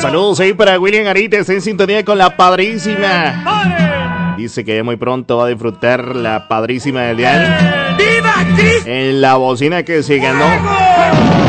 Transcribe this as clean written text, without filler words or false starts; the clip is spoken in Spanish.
Saludos ahí para William Arites en sintonía con la padrísima. Dice que muy pronto va a disfrutar la padrísima del dial en la bocina que se ganó.